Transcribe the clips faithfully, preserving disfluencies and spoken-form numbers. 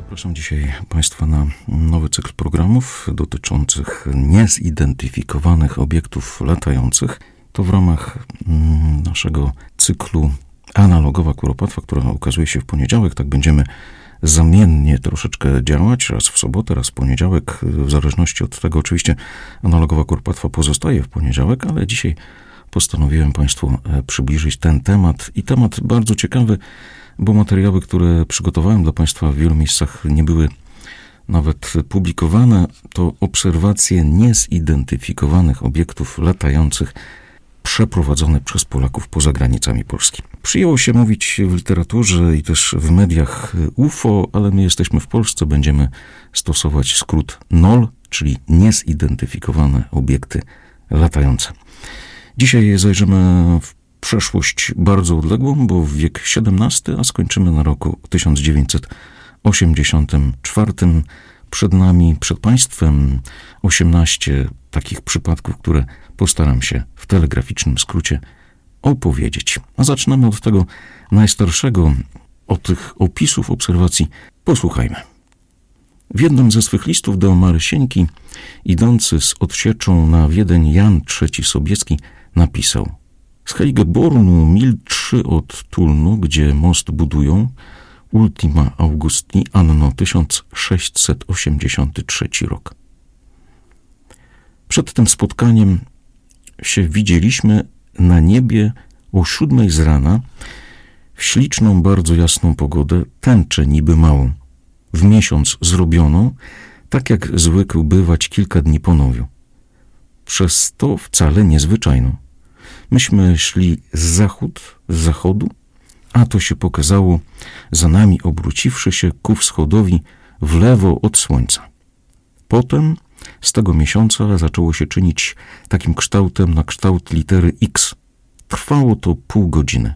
Zapraszam dzisiaj Państwa na nowy cykl programów dotyczących niezidentyfikowanych obiektów latających. To w ramach naszego cyklu Analogowa Kuropatwa, która ukazuje się w poniedziałek. Tak będziemy zamiennie troszeczkę działać, raz w sobotę, raz w poniedziałek, w zależności od tego. Oczywiście Analogowa Kuropatwa pozostaje w poniedziałek, ale dzisiaj postanowiłem Państwu przybliżyć ten temat i temat bardzo ciekawy, bo materiały, które przygotowałem dla Państwa w wielu miejscach nie były nawet publikowane. To obserwacje niezidentyfikowanych obiektów latających przeprowadzone przez Polaków poza granicami Polski. Przyjęło się mówić w literaturze i też w mediach U F O, ale my jesteśmy w Polsce, będziemy stosować skrót N O L, czyli niezidentyfikowane obiekty latające. Dzisiaj zajrzymy w przeszłość bardzo odległą, bo w wiek siedemnasty, a skończymy na roku tysiąc dziewięćset osiemdziesiątym czwartym. Przed nami, przed Państwem osiemnaście takich przypadków, które postaram się w telegraficznym skrócie opowiedzieć. A zaczynamy od tego najstarszego, od tych opisów obserwacji. Posłuchajmy. W jednym ze swych listów do Marysieńki, idący z odsieczą na Wiedeń Jan trzeci Sobieski napisał: z Heigebornu mil trzy od Tulnu, gdzie most budują, ultima Augusti anno tysiąc sześćset osiemdziesiąty trzeci rok. Przed tym spotkaniem się widzieliśmy na niebie o siódmej z rana, w śliczną, bardzo jasną pogodę, tęczę niby małą, w miesiąc zrobioną, tak jak zwykł bywać kilka dni po nowiu. Przez to wcale niezwyczajną. Myśmy szli z zachód, z zachodu, a to się pokazało za nami, obróciwszy się ku wschodowi w lewo od słońca. Potem z tego miesiąca zaczęło się czynić takim kształtem na kształt litery X. Trwało to pół godziny.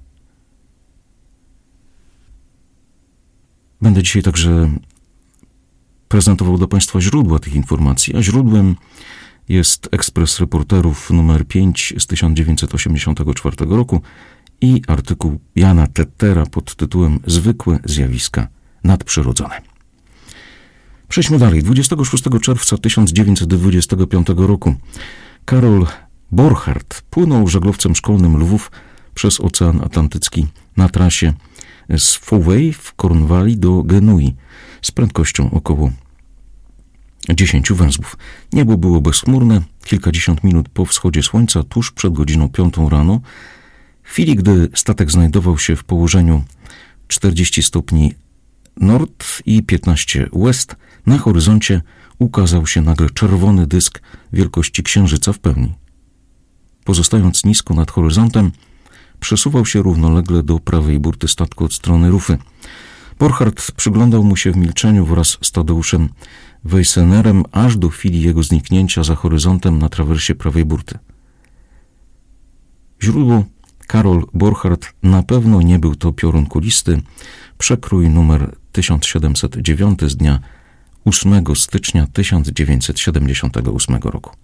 Będę dzisiaj także prezentował dla Państwa źródła tych informacji, a źródłem jest Ekspres Reporterów numer pięć z tysiąc dziewięćset osiemdziesiątego czwartego roku i artykuł Jana Tettera pod tytułem Zwykłe zjawiska nadprzyrodzone. Przejdźmy dalej. dwudziestego szóstego czerwca tysiąc dziewięćset dwudziestego piątego roku Karol Borchardt płynął żaglowcem szkolnym Lwów przez Ocean Atlantycki na trasie z Fowey w Kornwalii do Genui z prędkością około dziesięciu węzłów. Niebo było bezchmurne. Kilkadziesiąt minut po wschodzie słońca, tuż przed godziną piątą rano, w chwili gdy statek znajdował się w położeniu czterdzieści stopni nord i piętnaście west, na horyzoncie ukazał się nagle czerwony dysk wielkości księżyca w pełni. Pozostając nisko nad horyzontem, przesuwał się równolegle do prawej burty statku od strony rufy. Borchardt przyglądał mu się w milczeniu wraz z Tadeuszem Weissenerem aż do chwili jego zniknięcia za horyzontem na trawersie prawej burty. Źródło: Karol Borchardt. Na pewno nie był to piorun kulisty. Przekrój numer tysiąc siedemset dziewięć z dnia ósmego stycznia tysiąc dziewięćset siedemdziesiątego ósmego roku.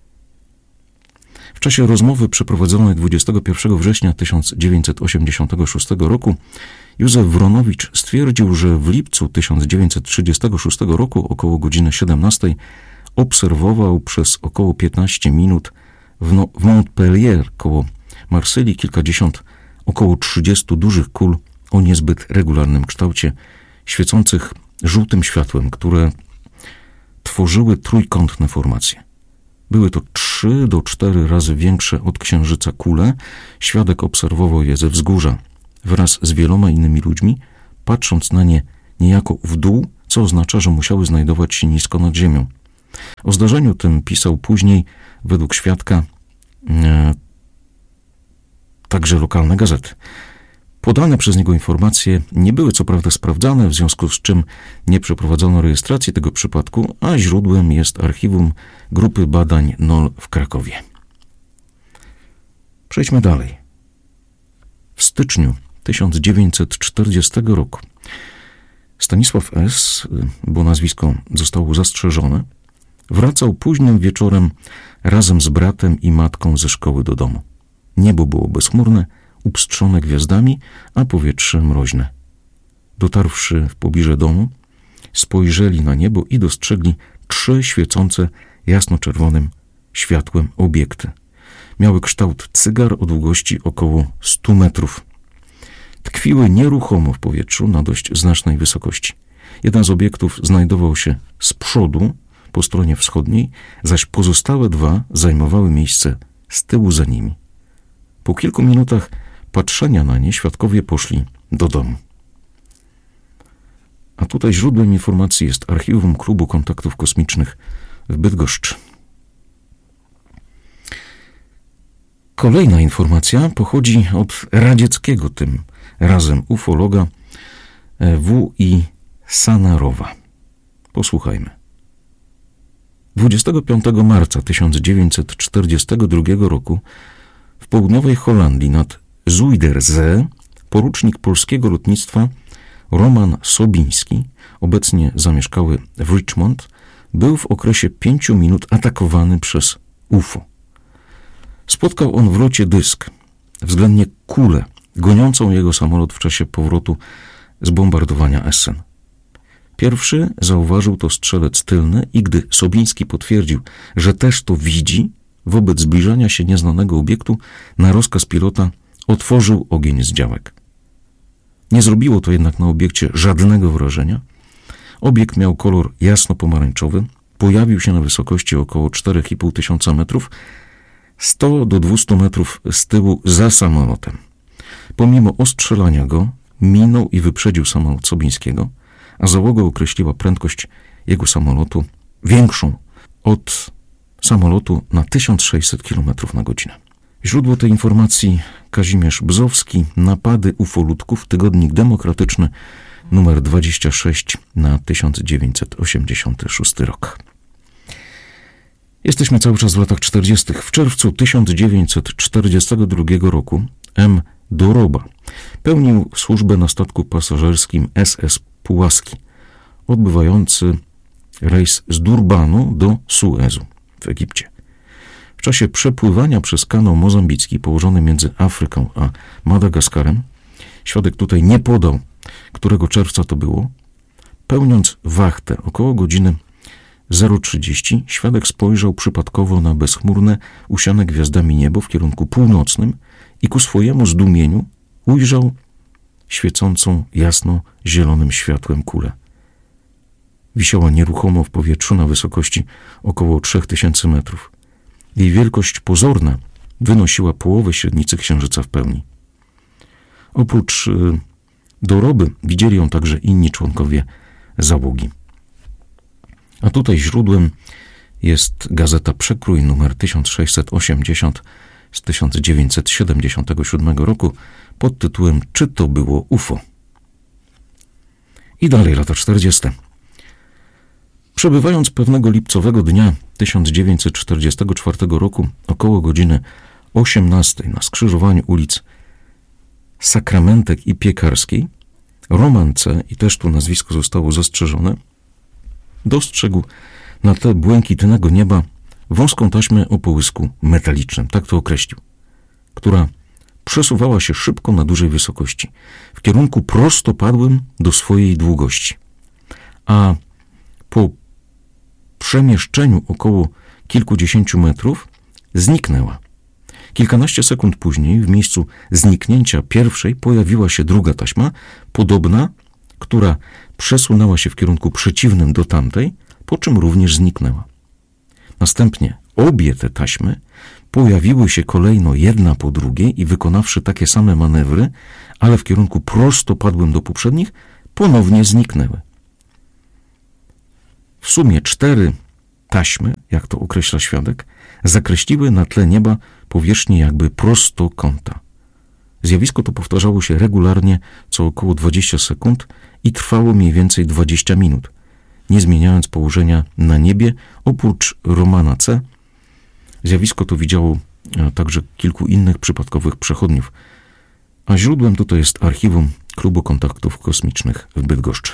W czasie rozmowy przeprowadzonej dwudziestego pierwszego września tysiąc dziewięćset osiemdziesiątego szóstego roku Józef Wronowicz stwierdził, że w lipcu tysiąc dziewięćset trzydziestego szóstego roku około godziny siedemnastej obserwował przez około piętnaście minut w, no, w Montpellier koło Marsylii kilkadziesiąt, około trzydziestu dużych kul o niezbyt regularnym kształcie, świecących żółtym światłem, które tworzyły trójkątne formacje. Były to trzy do czterech razy większe od księżyca kule. Świadek obserwował je ze wzgórza wraz z wieloma innymi ludźmi, patrząc na nie niejako w dół, co oznacza, że musiały znajdować się nisko nad ziemią. O zdarzeniu tym pisał później, według świadka, e, także lokalne gazety. Podane przez niego informacje nie były co prawda sprawdzane, w związku z czym nie przeprowadzono rejestracji tego przypadku, a źródłem jest archiwum Grupy Badań N O L w Krakowie. Przejdźmy dalej. W styczniu tysiąc dziewięćset czterdziestego roku Stanisław S., bo nazwisko zostało zastrzeżone, wracał późnym wieczorem razem z bratem i matką ze szkoły do domu. Niebo było bezchmurne, upstrzone gwiazdami, a powietrze mroźne. Dotarwszy w pobliże domu, spojrzeli na niebo i dostrzegli trzy świecące jasno-czerwonym światłem obiekty. Miały kształt cygar o długości około stu metrów. Tkwiły nieruchomo w powietrzu na dość znacznej wysokości. Jeden z obiektów znajdował się z przodu, po stronie wschodniej, zaś pozostałe dwa zajmowały miejsce z tyłu za nimi. Po kilku minutach patrzenia na nie świadkowie poszli do domu. A tutaj źródłem informacji jest archiwum Klubu Kontaktów Kosmicznych w Bydgoszczy. Kolejna informacja pochodzi od radzieckiego tym razem ufologa W I Sanarowa. Posłuchajmy. dwudziestego piątego marca tysiąc dziewięćset czterdziestego drugiego roku w południowej Holandii nad Zuiderzee porucznik polskiego lotnictwa Roman Sobiński, obecnie zamieszkały w Richmond, był w okresie pięciu minut atakowany przez U F O. Spotkał on w locie dysk, względnie kulę, goniącą jego samolot w czasie powrotu z bombardowania Essen. Pierwszy zauważył to strzelec tylny i gdy Sobiński potwierdził, że też to widzi, wobec zbliżania się nieznanego obiektu na rozkaz pilota otworzył ogień z działek. Nie zrobiło to jednak na obiekcie żadnego wrażenia. Obiekt miał kolor jasno-pomarańczowy, pojawił się na wysokości około czterech i pół tysiąca metrów, sto do dwustu metrów z tyłu za samolotem. Pomimo ostrzelania go, minął i wyprzedził samolot Sobińskiego, a załoga określiła prędkość jego samolotu większą od samolotu na tysiąc sześćset kilometrów na godzinę. Źródło tej informacji Kazimierz Bzowski, napady ufolutków, tygodnik demokratyczny, numer dwadzieścia sześć na tysiąc dziewięćset osiemdziesiąty szósty rok. Jesteśmy cały czas w latach czterdziestych. W czerwcu tysiąc dziewięćset czterdziestego drugiego roku M. Doroba pełnił służbę na statku pasażerskim S S Pułaski, odbywający rejs z Durbanu do Suezu w Egipcie. W czasie przepływania przez kanał mozambicki położony między Afryką a Madagaskarem, świadek tutaj nie podał, którego czerwca to było, pełniąc wachtę około godziny zero trzydzieści, świadek spojrzał przypadkowo na bezchmurne, usiane gwiazdami niebo w kierunku północnym i ku swojemu zdumieniu ujrzał świecącą jasno-zielonym światłem kulę. Wisiała nieruchomo w powietrzu na wysokości około trzech tysięcy metrów. Jej wielkość pozorna wynosiła połowę średnicy Księżyca w pełni. Oprócz y, Doroby widzieli ją także inni członkowie załogi. A tutaj źródłem jest gazeta Przekrój numer tysiąc sześćset osiemdziesiąt z tysiąc dziewięćset siedemdziesiątego siódmego roku pod tytułem Czy to było U F O? I dalej lata czterdzieste. Przebywając pewnego lipcowego dnia tysiąc dziewięćset czterdziestego czwartego roku około godziny osiemnastej na skrzyżowaniu ulic Sakramentek i Piekarskiej, Roman C., i też tu nazwisko zostało zastrzeżone, dostrzegł na tle błękitnego nieba wąską taśmę o połysku metalicznym, tak to określił, która przesuwała się szybko na dużej wysokości, w kierunku prostopadłym do swojej długości, a po przemieszczeniu około kilkudziesięciu metrów zniknęła. Kilkanaście sekund później w miejscu zniknięcia pierwszej pojawiła się druga taśma, podobna, która przesunęła się w kierunku przeciwnym do tamtej, po czym również zniknęła. Następnie obie te taśmy pojawiły się kolejno jedna po drugiej i wykonawszy takie same manewry, ale w kierunku prostopadłym do poprzednich, ponownie zniknęły. W sumie cztery taśmy, jak to określa świadek, zakreśliły na tle nieba powierzchnię jakby prostokąta. Zjawisko to powtarzało się regularnie co około dwadzieścia sekund i trwało mniej więcej dwadzieścia minut, nie zmieniając położenia na niebie. Oprócz Romana C. zjawisko to widziało także kilku innych przypadkowych przechodniów, a źródłem tutaj jest archiwum Klubu Kontaktów Kosmicznych w Bydgoszczy.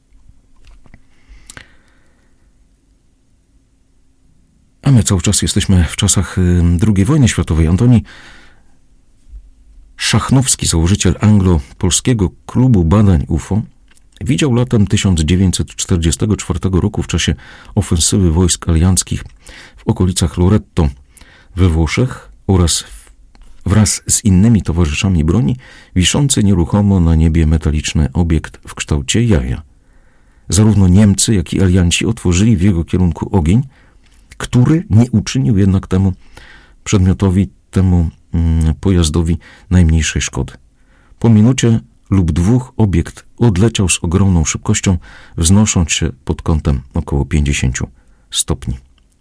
A my cały czas jesteśmy w czasach drugiej wojny światowej. Antoni Szachnowski, założyciel anglo-polskiego klubu badań U F O, widział latem tysiąc dziewięćset czterdziestego czwartego roku w czasie ofensywy wojsk alianckich w okolicach Loretto we Włoszech oraz wraz z innymi towarzyszami broni wiszący nieruchomo na niebie metaliczny obiekt w kształcie jaja. Zarówno Niemcy, jak i alianci otworzyli w jego kierunku ogień, który nie uczynił jednak temu przedmiotowi, temu mm, pojazdowi najmniejszej szkody. Po minucie lub dwóch obiekt odleciał z ogromną szybkością, wznosząc się pod kątem około pięćdziesięciu stopni.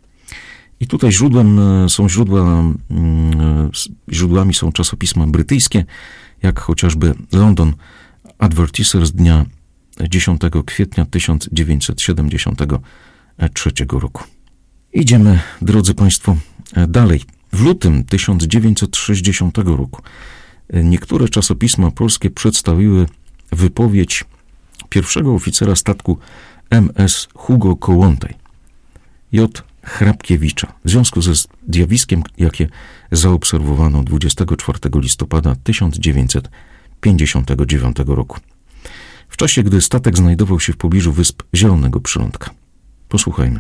I tutaj źródłem są źródła, źródłami są czasopisma brytyjskie, jak chociażby London Advertiser z dnia dziesiątego kwietnia tysiąc dziewięćset siedemdziesiątego trzeciego roku. Idziemy, drodzy Państwo, dalej. W lutym tysiąc dziewięćset sześćdziesiątego roku niektóre czasopisma polskie przedstawiły wypowiedź pierwszego oficera statku M S Hugo Kołłątaj, J. Hrabkiewicza, w związku ze zjawiskiem, jakie zaobserwowano dwudziestego czwartego listopada tysiąc dziewięćset pięćdziesiątego dziewiątego roku, w czasie gdy statek znajdował się w pobliżu wysp Zielonego Przylądka. Posłuchajmy.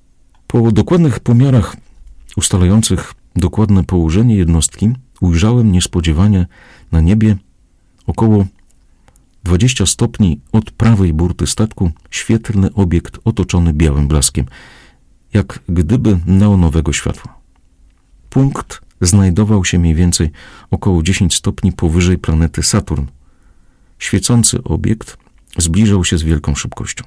Po dokładnych pomiarach ustalających dokładne położenie jednostki ujrzałem niespodziewanie na niebie około dwadzieścia stopni od prawej burty statku świetlny obiekt otoczony białym blaskiem, jak gdyby neonowego światła. Punkt znajdował się mniej więcej około dziesięć stopni powyżej planety Saturn. Świecący obiekt zbliżał się z wielką szybkością.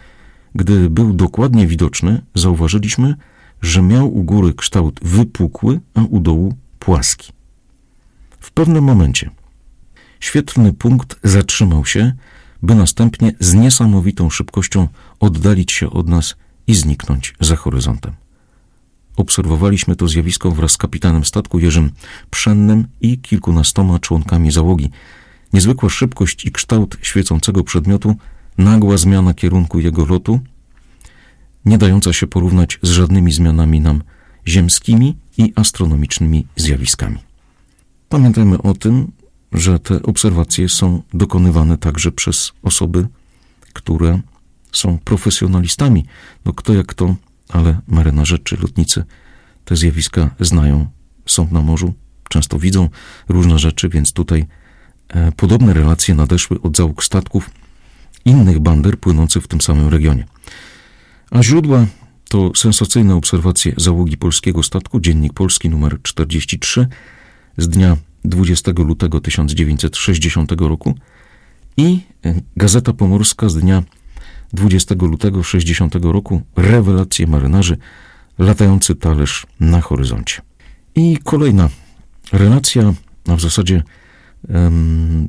Gdy był dokładnie widoczny, zauważyliśmy, że miał u góry kształt wypukły, a u dołu płaski. W pewnym momencie świetlny punkt zatrzymał się, by następnie z niesamowitą szybkością oddalić się od nas i zniknąć za horyzontem. Obserwowaliśmy to zjawisko wraz z kapitanem statku Jerzym Pszennym i kilkunastoma członkami załogi. Niezwykła szybkość i kształt świecącego przedmiotu, nagła zmiana kierunku jego lotu, nie dająca się porównać z żadnymi zmianami nam ziemskimi i astronomicznymi zjawiskami. Pamiętajmy o tym, że te obserwacje są dokonywane także przez osoby, które są profesjonalistami. No kto jak kto, ale marynarze czy lotnicy te zjawiska znają, są na morzu, często widzą różne rzeczy, więc tutaj e, podobne relacje nadeszły od załóg statków innych bander płynących w tym samym regionie. A źródła to sensacyjne obserwacje załogi polskiego statku, Dziennik Polski numer czterdzieści trzy z dnia dwudziestego lutego tysiąc dziewięćset sześćdziesiątego roku i Gazeta Pomorska z dnia dwudziestego lutego sześćdziesiątego roku, rewelacje marynarzy, latający talerz na horyzoncie. I kolejna relacja, a w zasadzie um,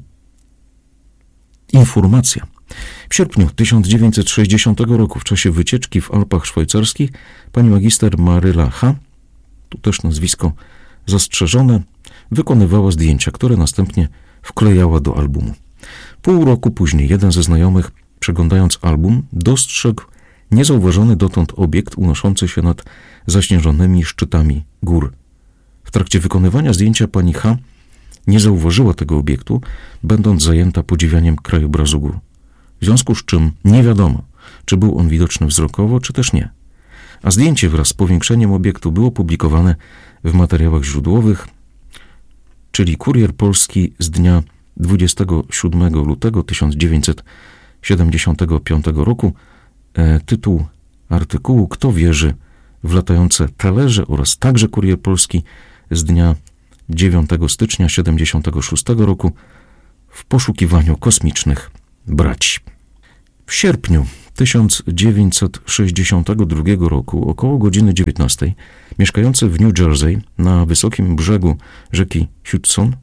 informacja. W sierpniu tysiąc dziewięćset sześćdziesiątego roku w czasie wycieczki w Alpach Szwajcarskich pani magister Maryla H., tu też nazwisko zastrzeżone, wykonywała zdjęcia, które następnie wklejała do albumu. Pół roku później jeden ze znajomych, przeglądając album, dostrzegł niezauważony dotąd obiekt unoszący się nad zaśnieżonymi szczytami gór. W trakcie wykonywania zdjęcia pani H. nie zauważyła tego obiektu, będąc zajęta podziwianiem krajobrazu gór. W związku z czym nie wiadomo, czy był on widoczny wzrokowo, czy też nie. A zdjęcie wraz z powiększeniem obiektu było publikowane w materiałach źródłowych, czyli Kurier Polski z dnia dwudziestego siódmego lutego tysiąc dziewięćset siedemdziesiątego piątego roku. E, tytuł artykułu: Kto wierzy w latające talerze, oraz także Kurier Polski z dnia dziewiątego stycznia siedemdziesiątego szóstego roku w poszukiwaniu kosmicznych braci. W sierpniu tysiąc dziewięćset sześćdziesiątego drugiego roku około godziny dziewiętnastej mieszkający w New Jersey na wysokim brzegu rzeki Hudson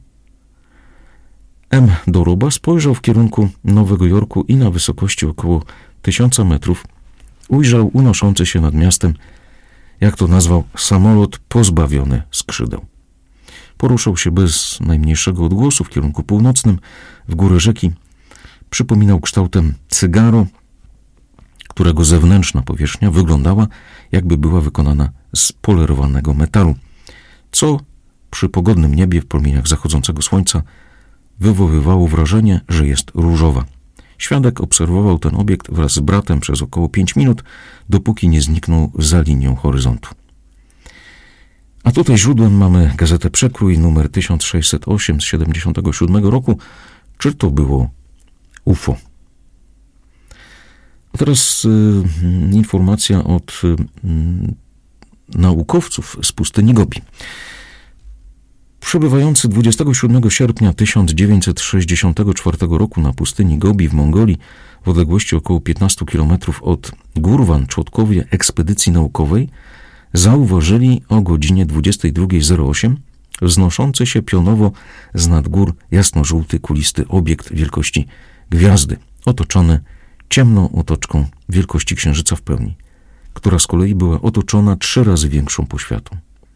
M. Doroba spojrzał w kierunku Nowego Jorku i na wysokości około tysiąca metrów ujrzał unoszący się nad miastem, jak to nazwał, samolot pozbawiony skrzydeł. Poruszał się bez najmniejszego odgłosu w kierunku północnym w górę rzeki. Przypominał kształtem cygaro, którego zewnętrzna powierzchnia wyglądała, jakby była wykonana z polerowanego metalu, co przy pogodnym niebie w promieniach zachodzącego słońca wywoływało wrażenie, że jest różowa. Świadek obserwował ten obiekt wraz z bratem przez około pięć minut, dopóki nie zniknął za linią horyzontu. A tutaj źródłem mamy gazetę Przekrój numer tysiąc sześćset osiem z siedemdziesiątego siódmego roku. Czy to było U F O? A teraz y, informacja od y, naukowców z pustyni Gobi. Przebywający dwudziestego siódmego sierpnia tysiąc dziewięćset sześćdziesiątego czwartego roku na pustyni Gobi w Mongolii, w odległości około piętnastu kilometrów od Gurwan, członkowie ekspedycji naukowej zauważyli o godzinie dwudziestej drugiej zero osiem wznoszący się pionowo z nad gór jasno-żółty, kulisty obiekt wielkości gwiazdy, otoczony ciemną otoczką wielkości księżyca w pełni, która z kolei była otoczona trzy razy większą poświatą.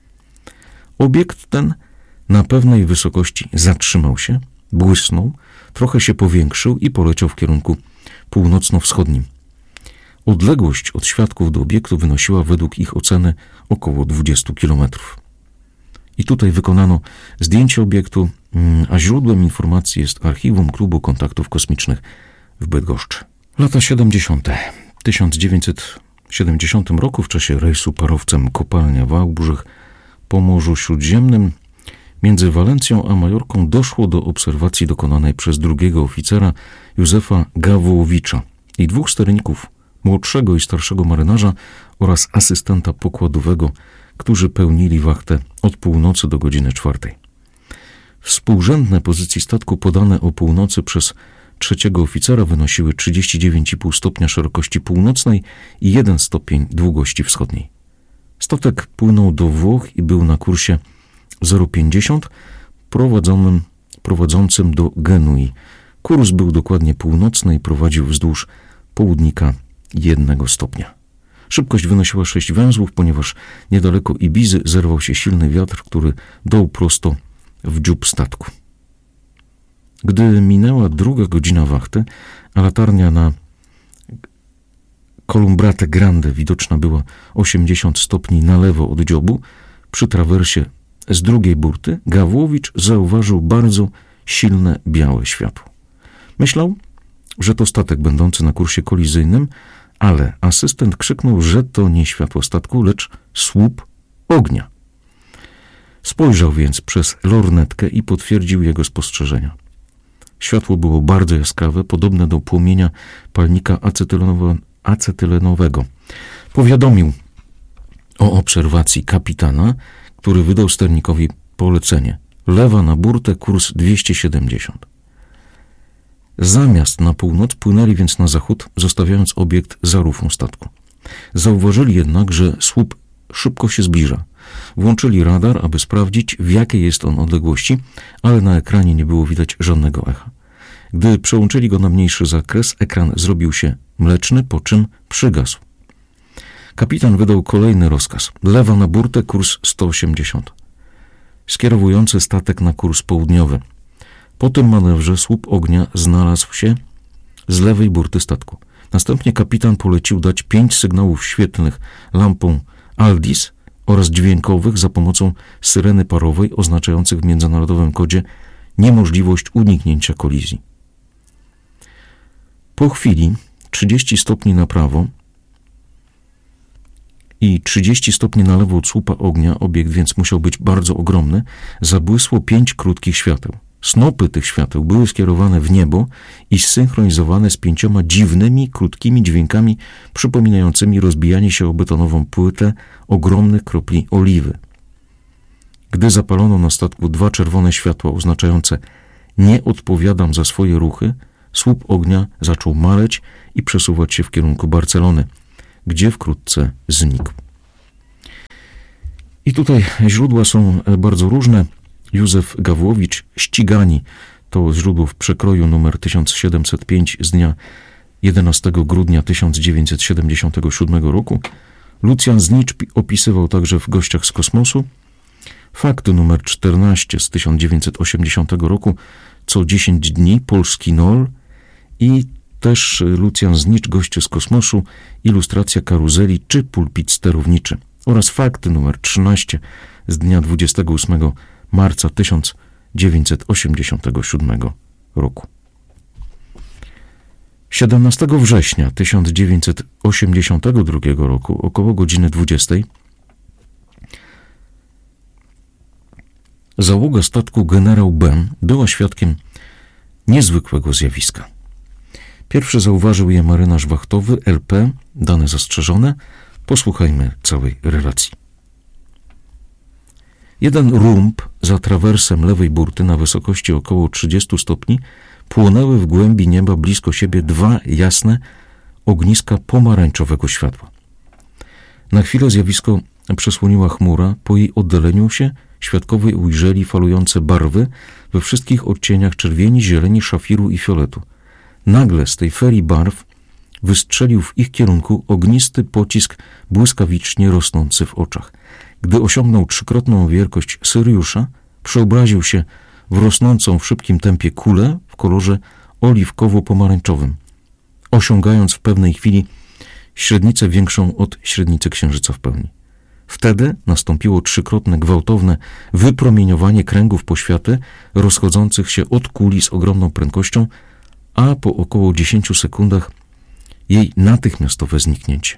Obiekt ten na pewnej wysokości zatrzymał się, błysnął, trochę się powiększył i poleciał w kierunku północno-wschodnim. Odległość od świadków do obiektu wynosiła według ich oceny około dwudziestu kilometrów. I tutaj wykonano zdjęcie obiektu, a źródłem informacji jest archiwum Klubu Kontaktów Kosmicznych w Bydgoszczy. Lata siedemdziesiąte. W tysiąc dziewięćset siedemdziesiątym roku w czasie rejsu parowcem Kopalnia Wałbrzych po Morzu Śródziemnym między Walencją a Majorką doszło do obserwacji dokonanej przez drugiego oficera Józefa Gawłowicza i dwóch sterników, młodszego i starszego marynarza oraz asystenta pokładowego, którzy pełnili wachtę od północy do godziny czwartej. Współrzędne pozycji statku podane o północy przez trzeciego oficera wynosiły trzydzieści dziewięć i pół stopnia szerokości północnej i jeden stopień długości wschodniej. Statek płynął do Włoch i był na kursie zero pięćdziesiąt prowadzonym, prowadzącym do Genui. Kurs był dokładnie północny i prowadził wzdłuż południka jednego stopnia. Szybkość wynosiła sześć węzłów, ponieważ niedaleko Ibizy zerwał się silny wiatr, który dął prosto w dziób statku. Gdy minęła druga godzina wachty, a latarnia na Columbrate Grande widoczna była osiemdziesiąt stopni na lewo od dziobu, przy trawersie z drugiej burty Gawłowicz zauważył bardzo silne białe światło. Myślał, że to statek będący na kursie kolizyjnym, ale asystent krzyknął, że to nie światło statku, lecz słup ognia. Spojrzał więc przez lornetkę i potwierdził jego spostrzeżenia. Światło było bardzo jaskrawe, podobne do płomienia palnika acetylonowo- acetylenowego. Powiadomił o obserwacji kapitana, który wydał sternikowi polecenie. Lewa na burtę, kurs dwieście siedemdziesiąt. Zamiast na północ płynęli więc na zachód, zostawiając obiekt za rufą statku. Zauważyli jednak, że słup szybko się zbliża. Włączyli radar, aby sprawdzić, w jakiej jest on odległości, ale na ekranie nie było widać żadnego echa. Gdy przełączyli go na mniejszy zakres, ekran zrobił się mleczny, po czym przygasł. Kapitan wydał kolejny rozkaz. Lewa na burtę, kurs sto osiemdziesiąt. Skierowujący statek na kurs południowy. Po tym manewrze słup ognia znalazł się z lewej burty statku. Następnie kapitan polecił dać pięć sygnałów świetlnych lampą Aldis oraz dźwiękowych za pomocą syreny parowej oznaczających w międzynarodowym kodzie niemożliwość uniknięcia kolizji. Po chwili trzydzieści stopni na prawo i trzydzieści stopni na lewo od słupa ognia, obiekt więc musiał być bardzo ogromny, zabłysło pięć krótkich świateł. Snopy tych świateł były skierowane w niebo i zsynchronizowane z pięcioma dziwnymi, krótkimi dźwiękami przypominającymi rozbijanie się o betonową płytę ogromnych kropli oliwy. Gdy zapalono na statku dwa czerwone światła oznaczające „nie odpowiadam za swoje ruchy”, słup ognia zaczął maleć i przesuwać się w kierunku Barcelony, gdzie wkrótce znikł. I tutaj źródła są bardzo różne. Józef Gawłowicz, Ścigani, to źródło w przekroju numer tysiąc siedemset pięć z dnia jedenastego grudnia tysiąc dziewięćset siedemdziesiątego siódmego roku. Lucjan Znicz opisywał także w Gościach z kosmosu. Fakty numer czternaście z tysiąc dziewięćset osiemdziesiątego roku, co dziesięć dni, polski nol. I też Lucjan Znicz, Goście z kosmosu, ilustracja karuzeli czy pulpit sterowniczy. Oraz fakty numer trzynaście z dnia dwudziestego ósmego marca tysiąc dziewięćset osiemdziesiątego siódmego roku. siedemnastego września tysiąc dziewięćset osiemdziesiątego drugiego roku około godziny dwudziestej załoga statku Generał Ben była świadkiem niezwykłego zjawiska. Pierwszy zauważył je marynarz wachtowy L P, dane zastrzeżone. Posłuchajmy całej relacji. Jeden rumb za trawersem lewej burty na wysokości około trzydziestu stopni płonęły w głębi nieba blisko siebie dwa jasne ogniska pomarańczowego światła. Na chwilę zjawisko przesłoniła chmura. Po jej oddaleniu się świadkowie ujrzeli falujące barwy we wszystkich odcieniach czerwieni, zieleni, szafiru i fioletu. Nagle z tej ferii barw wystrzelił w ich kierunku ognisty pocisk błyskawicznie rosnący w oczach. Gdy osiągnął trzykrotną wielkość Syriusza, przeobraził się w rosnącą w szybkim tempie kulę w kolorze oliwkowo-pomarańczowym, osiągając w pewnej chwili średnicę większą od średnicy Księżyca w pełni. Wtedy nastąpiło trzykrotne gwałtowne wypromieniowanie kręgów poświaty rozchodzących się od kuli z ogromną prędkością, a po około dziesięciu sekundach jej natychmiastowe zniknięcie.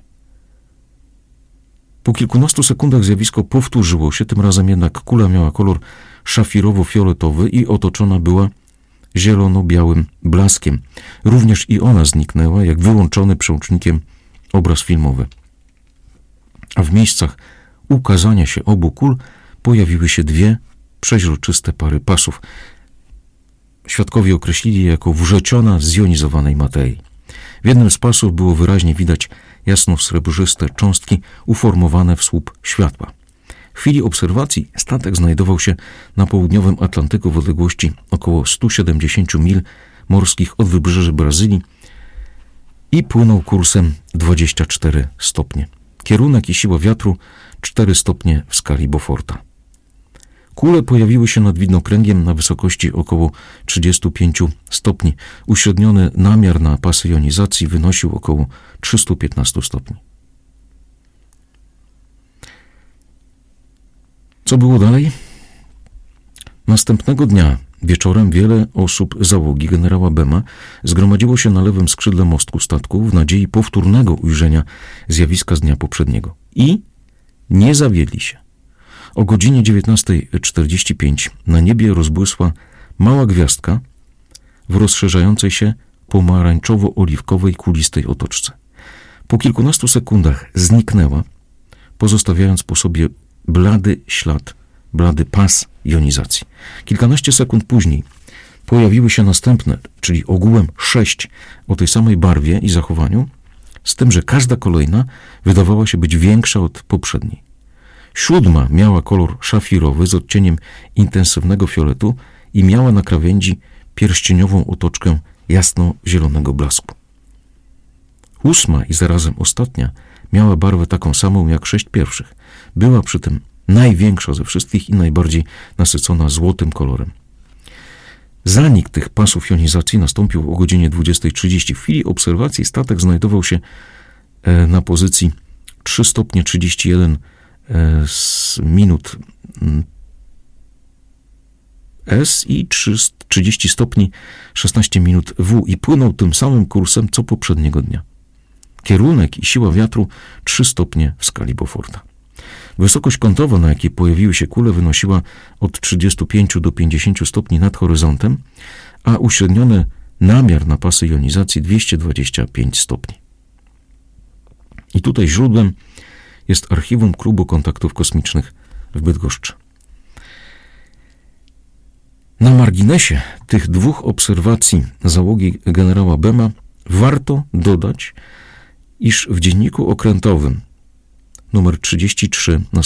Po kilkunastu sekundach zjawisko powtórzyło się, tym razem jednak kula miała kolor szafirowo-fioletowy i otoczona była zielono-białym blaskiem. Również i ona zniknęła, jak wyłączony przełącznikiem obraz filmowy. A w miejscach ukazania się obu kul pojawiły się dwie przeźroczyste pary pasów. Świadkowie określili je jako wrzeciona zjonizowanej materii. W jednym z pasów było wyraźnie widać jasno-srebrzyste cząstki uformowane w słup światła. W chwili obserwacji statek znajdował się na południowym Atlantyku w odległości około stu siedemdziesięciu mil morskich od wybrzeży Brazylii i płynął kursem dwadzieścia cztery stopnie. Kierunek i siła wiatru cztery stopnie w skali Beauforta. Kule pojawiły się nad widnokręgiem na wysokości około trzydziestu pięciu stopni. Uśredniony namiar na pasy jonizacji wynosił około trzysta piętnaście stopni. Co było dalej? Następnego dnia wieczorem wiele osób załogi generała Bema zgromadziło się na lewym skrzydle mostku statku w nadziei powtórnego ujrzenia zjawiska z dnia poprzedniego. I nie zawiedli się. O godzinie dziewiętnasta czterdzieści pięć na niebie rozbłysła mała gwiazdka w rozszerzającej się pomarańczowo-oliwkowej kulistej otoczce. Po kilkunastu sekundach zniknęła, pozostawiając po sobie blady ślad, blady pas jonizacji. Kilkanaście sekund później pojawiły się następne, czyli ogółem sześć o tej samej barwie i zachowaniu, z tym, że każda kolejna wydawała się być większa od poprzedniej. Siódma miała kolor szafirowy z odcieniem intensywnego fioletu i miała na krawędzi pierścieniową otoczkę jasno-zielonego blasku. Ósma i zarazem ostatnia miała barwę taką samą jak sześć pierwszych. Była przy tym największa ze wszystkich i najbardziej nasycona złotym kolorem. Zanik tych pasów jonizacji nastąpił o godzinie dwudziestej trzydzieści. W chwili obserwacji statek znajdował się na pozycji trzy stopnie trzydzieści jeden z minut S i trzydzieści stopni szesnaście minut W i płynął tym samym kursem co poprzedniego dnia. Kierunek i siła wiatru trzy stopnie w skali Beauforta. Wysokość kątowa, na jakiej pojawiły się kule, wynosiła od trzydziestu pięciu do pięćdziesięciu stopni nad horyzontem, a uśredniony namiar na pasy jonizacji dwieście dwadzieścia pięć stopni. I tutaj źródłem jest archiwum Klubu Kontaktów Kosmicznych w Bydgoszczy. Na marginesie tych dwóch obserwacji załogi generała Bema warto dodać, iż w dzienniku okrętowym numer trzydzieści trzy na